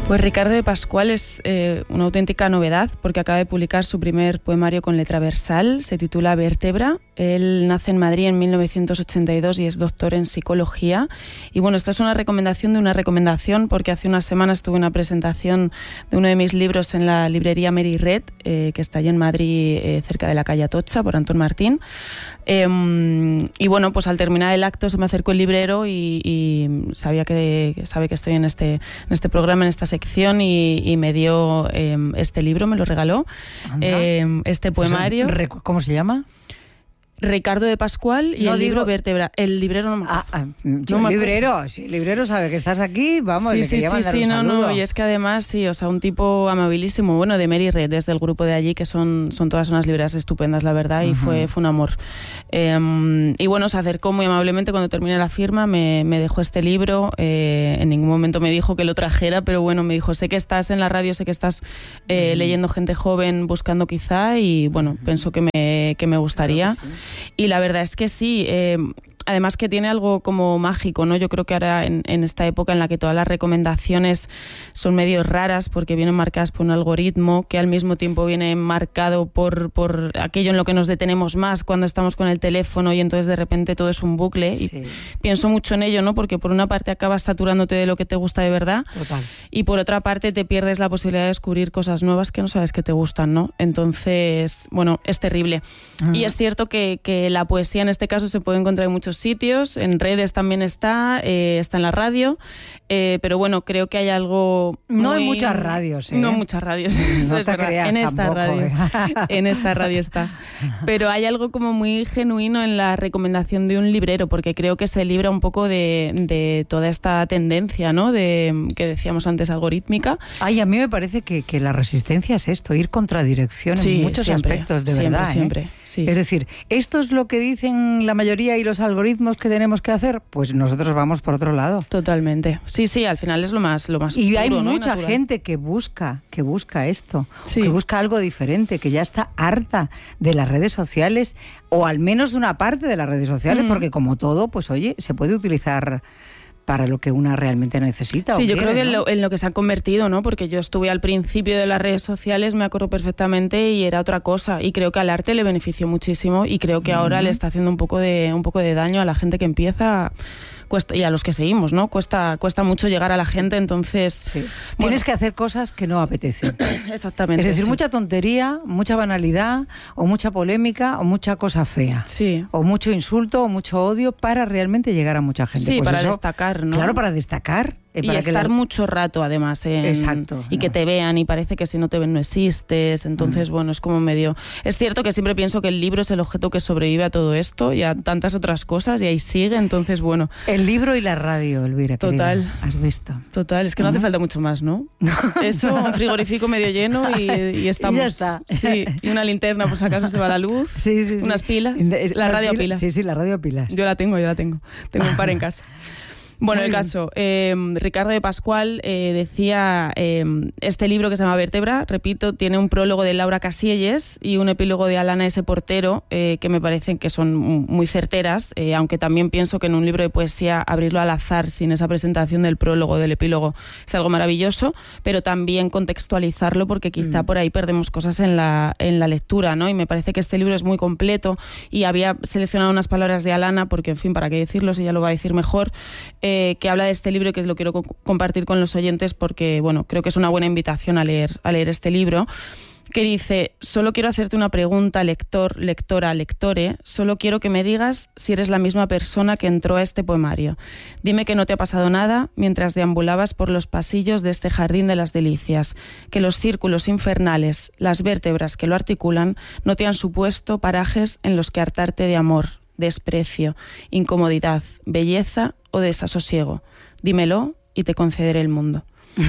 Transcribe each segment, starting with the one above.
Pues Ricardo de Pascual es una auténtica novedad porque acaba de publicar su primer poemario con letra versal, se titula Vértebra. Él nace en Madrid en 1982 y es doctor en psicología. Y bueno, esta es una recomendación de una recomendación porque hace unas semanas tuve una presentación de uno de mis libros en la librería Mary Red, que está allí en Madrid, cerca de la calle Atocha, por Antón Martín. Y bueno, pues al terminar el acto se me acercó el librero y sabe que estoy en este programa, en esta sección, y me dio este libro, me lo regaló, este poemario. ¿Cómo se llama? Ricardo de Pascual y el libro Vértebra. El librero no me acuerdo. Si el librero sabe que estás aquí, vamos, le quería mandar un saludo. Y es que además, sí, o sea, un tipo amabilísimo, bueno, de Mary Red, desde el grupo de allí, que son todas unas libreras estupendas, la verdad, y fue un amor. Y bueno, se acercó muy amablemente cuando terminé la firma, me dejó este libro, en ningún momento me dijo que lo trajera, pero bueno, me dijo, sé que estás en la radio, sé que estás leyendo gente joven, buscando quizá, y bueno, pienso que me gustaría. Claro que sí. Y la verdad es que sí, además que tiene algo como mágico, ¿no? Yo creo que ahora en esta época en la que todas las recomendaciones son medio raras porque vienen marcadas por un algoritmo que al mismo tiempo viene marcado por aquello en lo que nos detenemos más cuando estamos con el teléfono y entonces de repente todo es un bucle. Sí. Y pienso mucho en ello, ¿no? Porque por una parte acabas saturándote de lo que te gusta de verdad. Total. Y por otra parte te pierdes la posibilidad de descubrir cosas nuevas que no sabes que te gustan, ¿no? Entonces, bueno, es terrible. Y es cierto que la poesía en este caso se puede encontrar en muchos sitios, en redes también está en la radio, pero bueno, creo que hay algo no hay muchas radios, no muchas radios, no te creas en esta tampoco, radio en esta radio está, pero hay algo como muy genuino en la recomendación de un librero, porque creo que se libra un poco de toda esta tendencia, ¿no? Que decíamos antes, algorítmica. Ay, a mí me parece que la resistencia es esto, ir contra dirección en muchos aspectos, de verdad. Siempre, sí. Es decir, esto es lo que dicen la mayoría y los algoritmos que tenemos que hacer, pues nosotros vamos por otro lado. Totalmente. Sí, al final es lo más y puro, hay ¿no? mucha gente que busca esto, que busca algo diferente, que ya está harta de las redes sociales, o al menos de una parte de las redes sociales, porque como todo, pues oye, se puede utilizar para lo que una realmente necesita. Sí, yo creo que ¿no? en lo que se han convertido, ¿no? Porque yo estuve al principio de las redes sociales, me acuerdo perfectamente, y era otra cosa. Y creo que al arte le benefició muchísimo y creo que ahora le está haciendo un poco de daño a la gente que empieza. Y a los que seguimos, ¿no? Cuesta mucho llegar a la gente, entonces... Sí. Tienes que hacer cosas que no apetecen. Exactamente. Es decir, mucha tontería, mucha banalidad, o mucha polémica, o mucha cosa fea. Sí. O mucho insulto, o mucho odio, para realmente llegar a mucha gente. Sí, pues para eso, destacar, ¿no? Claro, para destacar. Y para estar mucho rato, además. Exacto. Y que te vean, y parece que si no te ven no existes. Entonces, bueno, es como medio... Es cierto que siempre pienso que el libro es el objeto que sobrevive a todo esto y a tantas otras cosas, y ahí sigue, entonces, bueno... El libro y la radio, Elvira. Total. Querida. ¿Has visto? Total, es que no hace falta mucho más, ¿no? Eso, un frigorífico medio lleno y estamos... Y ya está. Sí, y una linterna, por si acaso se va la luz. Sí. Unas pilas. La radio a pilas. Sí, la radio a pilas. Yo la tengo. Tengo un par en casa. Bueno, el caso, Ricardo de Pascual decía, este libro que se llama Vértebra, repito, tiene un prólogo de Laura Casielles y un epílogo de Alana S. Portero, que me parecen que son muy certeras, aunque también pienso que en un libro de poesía abrirlo al azar sin esa presentación del prólogo, del epílogo, es algo maravilloso, pero también contextualizarlo porque quizá por ahí perdemos cosas en la lectura, ¿no? Y me parece que este libro es muy completo y había seleccionado unas palabras de Alana, porque en fin, para qué decirlo, si ella lo va a decir mejor, que habla de este libro, que lo quiero compartir con los oyentes porque, bueno, creo que es una buena invitación a leer este libro, que dice: solo quiero hacerte una pregunta, lector, lectora, lectore, solo quiero que me digas si eres la misma persona que entró a este poemario. Dime que no te ha pasado nada mientras deambulabas por los pasillos de este jardín de las delicias, que los círculos infernales, las vértebras que lo articulan, no te han supuesto parajes en los que hartarte de amor, desprecio, incomodidad, belleza o desasosiego. Dímelo y te concederé el mundo.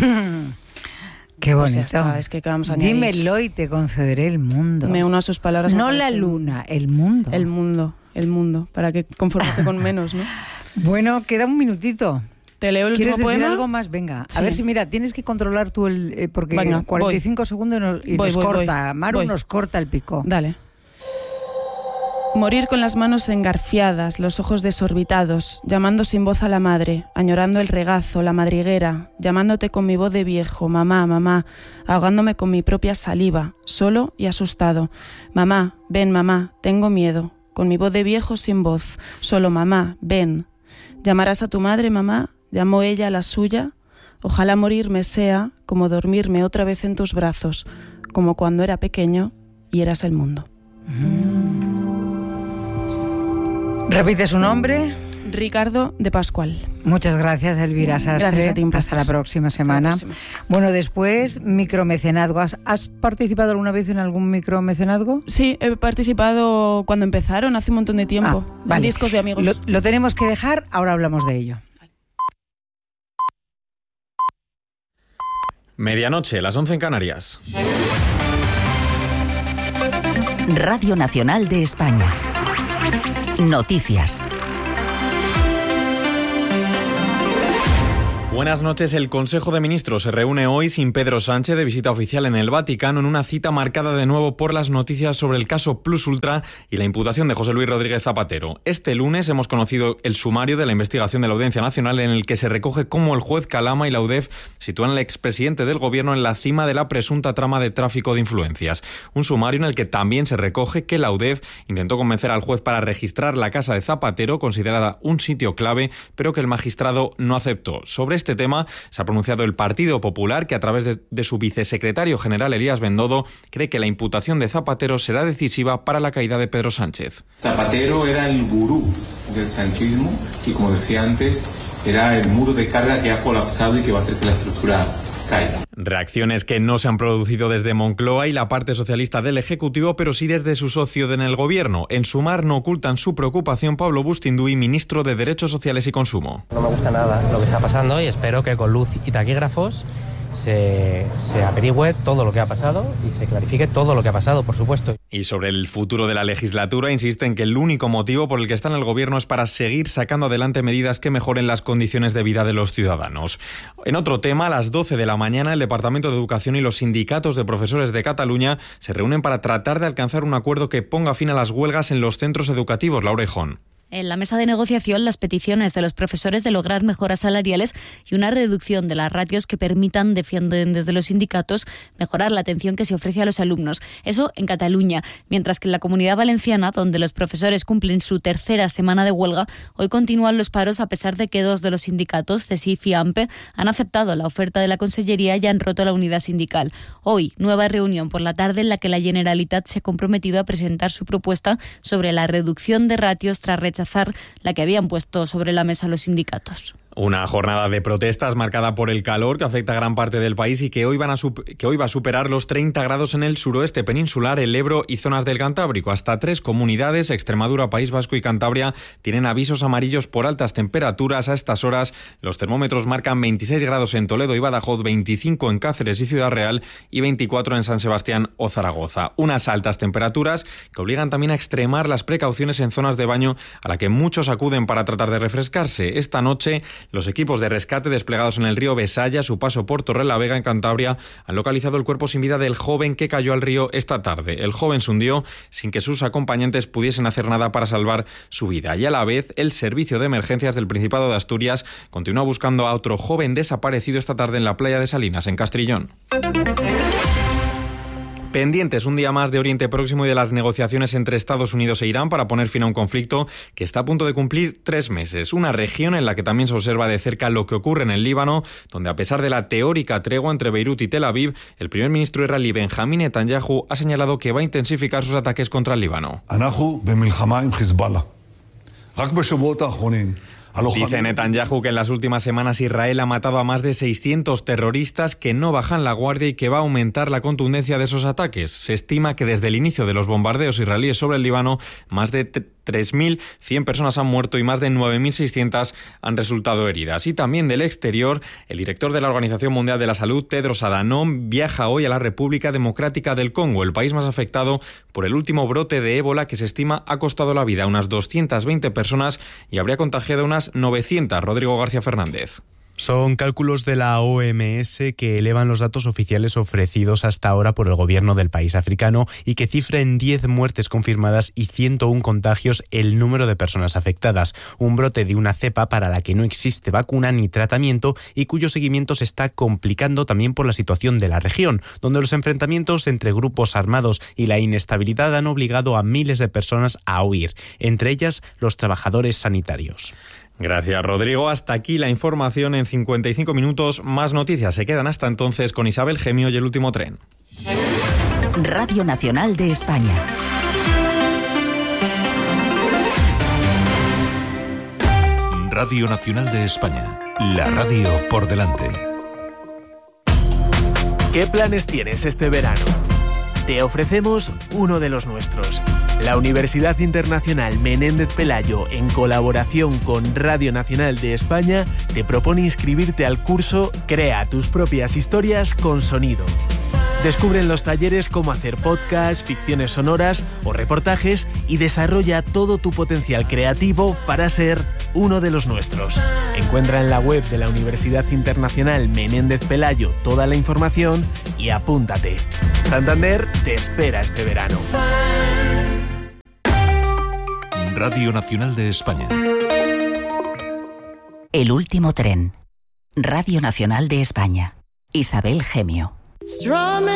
Qué bonito. Pues ya está, es que vamos a añadir. Dímelo y te concederé el mundo. Me uno a sus palabras. No la luna, el mundo. El mundo, para que conformarse con menos, ¿no? Bueno, queda un minutito. ¿Te leo el último poema? ¿Quieres decir algo más? Venga, sí. A ver si, mira, tienes que controlar tú porque venga, 45 segundos y nos corta. Maru nos corta el pico. Dale. Morir con las manos engarfiadas, los ojos desorbitados, llamando sin voz a la madre, añorando el regazo, la madriguera, llamándote con mi voz de viejo, mamá, mamá, ahogándome con mi propia saliva, solo y asustado. Mamá, ven, mamá, tengo miedo, con mi voz de viejo sin voz, solo mamá, ven. ¿Llamarás a tu madre, mamá? ¿Llamó ella a la suya? Ojalá morirme sea como dormirme otra vez en tus brazos, como cuando era pequeño y eras el mundo. ¿Repite su nombre? Ricardo de Pascual. Muchas gracias, Elvira Sastre. Gracias a ti, hasta la próxima semana. Bueno, después, micromecenazgo. ¿Has participado alguna vez en algún micromecenazgo? Sí, he participado cuando empezaron, hace un montón de tiempo. Vale. En discos de amigos. Lo tenemos que dejar, ahora hablamos de ello. Medianoche, las 11 en Canarias. Radio Nacional de España. Noticias. Buenas noches. El Consejo de Ministros se reúne hoy sin Pedro Sánchez de visita oficial en el Vaticano, en una cita marcada de nuevo por las noticias sobre el caso Plus Ultra y la imputación de José Luis Rodríguez Zapatero. Este lunes hemos conocido el sumario de la investigación de la Audiencia Nacional, en el que se recoge cómo el juez Calama y la UDEF sitúan al expresidente del Gobierno en la cima de la presunta trama de tráfico de influencias. Un sumario en el que también se recoge que la UDEF intentó convencer al juez para registrar la casa de Zapatero, considerada un sitio clave, pero que el magistrado no aceptó. Sobre este tema se ha pronunciado el Partido Popular, que a través de su vicesecretario general Elías Bendodo cree que la imputación de Zapatero será decisiva para la caída de Pedro Sánchez. Zapatero era el gurú del sanchismo y, como decía antes, era el muro de carga que ha colapsado y que va a hacer que la estructura caiga. Reacciones que no se han producido desde Moncloa y la parte socialista del Ejecutivo, pero sí desde su socio en el Gobierno. En Sumar no ocultan su preocupación Pablo Bustinduy, ministro de Derechos Sociales y Consumo. No me gusta nada lo que está pasando y espero que con luz y taquígrafos se averigüe todo lo que ha pasado y se clarifique todo lo que ha pasado, por supuesto. Y sobre el futuro de la legislatura, insisten que el único motivo por el que está en el Gobierno es para seguir sacando adelante medidas que mejoren las condiciones de vida de los ciudadanos. En otro tema, a las 12 de la mañana, el Departamento de Educación y los sindicatos de profesores de Cataluña se reúnen para tratar de alcanzar un acuerdo que ponga fin a las huelgas en los centros educativos. Laura Ejón. En la mesa de negociación, las peticiones de los profesores de lograr mejoras salariales y una reducción de las ratios que permitan, defienden desde los sindicatos, mejorar la atención que se ofrece a los alumnos. Eso en Cataluña, mientras que en la Comunidad Valenciana, donde los profesores cumplen su tercera semana de huelga, hoy continúan los paros a pesar de que dos de los sindicatos, CESIF y AMPE, han aceptado la oferta de la Consellería y han roto la unidad sindical. Hoy, nueva reunión por la tarde en la que la Generalitat se ha comprometido a presentar su propuesta sobre la reducción de ratios tras rechazar la que habían puesto sobre la mesa los sindicatos. Una jornada de protestas marcada por el calor que afecta a gran parte del país y que hoy va a superar los 30 grados en el suroeste peninsular, el Ebro y zonas del Cantábrico. Hasta 3 comunidades, Extremadura, País Vasco y Cantabria, tienen avisos amarillos por altas temperaturas. A estas horas los termómetros marcan 26 grados en Toledo y Badajoz, 25 en Cáceres y Ciudad Real y 24 en San Sebastián o Zaragoza. Unas altas temperaturas que obligan también a extremar las precauciones en zonas de baño a la que muchos acuden para tratar de refrescarse. Esta noche los equipos de rescate desplegados en el río Besaya, a su paso por Torrelavega, en Cantabria, han localizado el cuerpo sin vida del joven que cayó al río esta tarde. El joven se hundió sin que sus acompañantes pudiesen hacer nada para salvar su vida. Y a la vez, el Servicio de Emergencias del Principado de Asturias continúa buscando a otro joven desaparecido esta tarde en la playa de Salinas, en Castrillón. Pendientes un día más de Oriente Próximo y de las negociaciones entre Estados Unidos e Irán para poner fin a un conflicto que está a punto de cumplir 3 meses. Una región en la que también se observa de cerca lo que ocurre en el Líbano, donde a pesar de la teórica tregua entre Beirut y Tel Aviv, el primer ministro israelí Benjamín Netanyahu ha señalado que va a intensificar sus ataques contra el Líbano. Dice Netanyahu que en las últimas semanas Israel ha matado a más de 600 terroristas, que no bajan la guardia y que va a aumentar la contundencia de esos ataques. Se estima que desde el inicio de los bombardeos israelíes sobre el Líbano, más de 3.100 personas han muerto y más de 9.600 han resultado heridas. Y también del exterior, el director de la Organización Mundial de la Salud, Tedros Adhanom, viaja hoy a la República Democrática del Congo, el país más afectado por el último brote de ébola que se estima ha costado la vida a unas 220 personas y habría contagiado a unas 900. Rodrigo García Fernández. Son cálculos de la OMS que elevan los datos oficiales ofrecidos hasta ahora por el gobierno del país africano y que cifra en 10 muertes confirmadas y 101 contagios el número de personas afectadas. Un brote de una cepa para la que no existe vacuna ni tratamiento y cuyo seguimiento se está complicando también por la situación de la región, donde los enfrentamientos entre grupos armados y la inestabilidad han obligado a miles de personas a huir, entre ellas los trabajadores sanitarios. Gracias, Rodrigo. Hasta aquí la información en 55 minutos. Más noticias se quedan hasta entonces con Isabel Gemio y El Último Tren. Radio Nacional de España. Radio Nacional de España. La radio por delante. ¿Qué planes tienes este verano? Te ofrecemos uno de los nuestros. La Universidad Internacional Menéndez Pelayo, en colaboración con Radio Nacional de España, te propone inscribirte al curso Crea tus propias historias con sonido. Descubre en los talleres cómo hacer podcasts, ficciones sonoras o reportajes y desarrolla todo tu potencial creativo para ser uno de los nuestros. Encuentra en la web de la Universidad Internacional Menéndez Pelayo toda la información y apúntate. Santander te espera este verano. Radio Nacional de España. El Último Tren. Radio Nacional de España. Isabel Gemio.